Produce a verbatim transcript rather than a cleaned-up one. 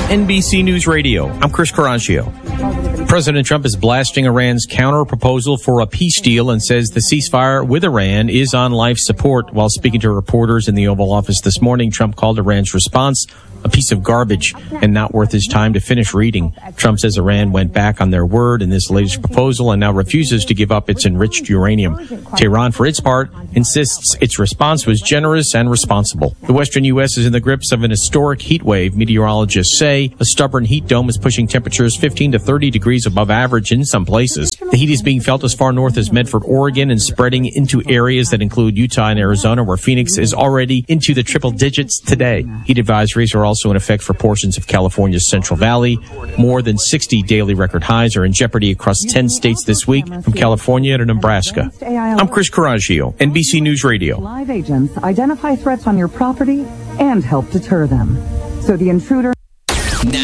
N B C News Radio. I'm Chris Caraccio. President Trump is blasting Iran's counter-proposal for a peace deal and says the ceasefire with Iran is on life support. While speaking to reporters in the Oval Office this morning, Trump called Iran's response a piece of garbage and not worth his time to finish reading. Trump says Iran went back on their word in this latest proposal and now refuses to give up its enriched uranium. Tehran, for its part, insists its response was generous and responsible. The western U S is in the grips of an historic heat wave. Meteorologists say a stubborn heat dome is pushing temperatures fifteen to thirty degrees above average in some places. The heat is being felt as far north as Medford, Oregon, and spreading into areas that include Utah and Arizona, where Phoenix is already into the triple digits today. Heat advisories are also in effect for portions of California's Central Valley. More than sixty daily record highs are in jeopardy across ten states this week, from California to Nebraska. I'm Chris Caraccio, N B C News Radio. Live agents identify threats on your property and help deter them. So the intruder